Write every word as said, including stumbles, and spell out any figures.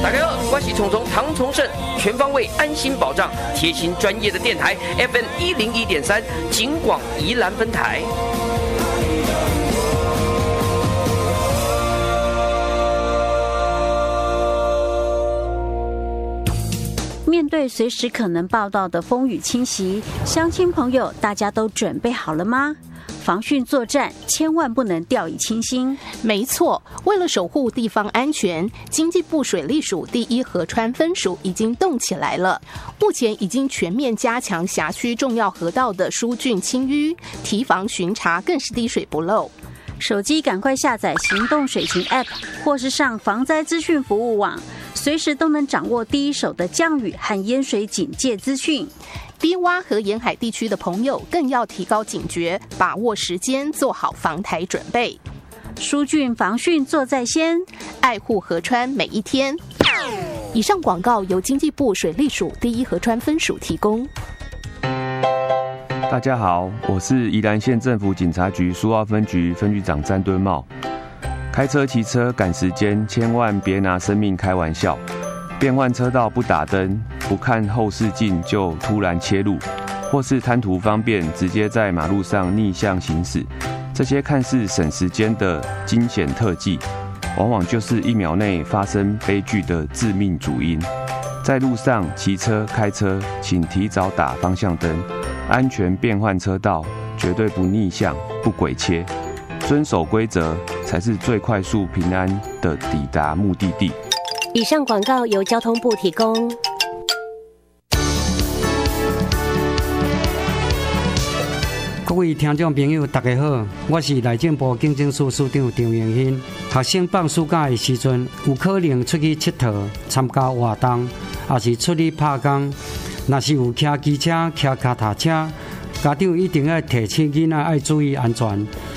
大家好，我是虫虫唐崇盛，全方位安心保障，贴心专业的电台 F M 一零一点三，警广宜兰分台。 面对随时可能报道的风雨侵袭，乡亲朋友，大家都准备好了吗？防汛作战千万不能掉以轻心。 没错，为了守护地方安全，经济部水利署第一河川分署已经动起来了。目前已经全面加强辖区重要河道的疏浚清淤，提防巡查更是滴水不漏。 手机赶快下载行动水情 App， 或是上防灾资讯服务网，随时都能掌握第一手的降雨和淹水警戒资讯。 低洼和沿海地区的朋友更要提高警觉，把握时间，做好防台准备。 疏浚防汛做在先， 爱护河川每一天。以上广告由经济部水利署第一河川分署提供。 大家好，我是宜兰县政府警察局苏澳分局分局长詹敦茂。开车骑车赶时间，千万别拿生命开玩笑。变换车道不打灯，不看后视镜就突然切入，或是贪图方便，直接在马路上逆向行驶。这些看似省时间的惊险特技，往往就是一秒内发生悲剧的致命主因。在路上骑车、开车，请提早打方向灯，安全变换车道，绝对不逆向、不鬼切，遵守规则才是最快速、平安的抵达目的地。 以上广告由交通部提供。 各位听众朋友，大家好，我是内政部警政署署长张永新。学生放暑假的时阵，有可能出去佚佗、参加活动，也是出去拍工。若是有骑机车、骑脚踏车，家长一定要提醒囡仔要注意安全。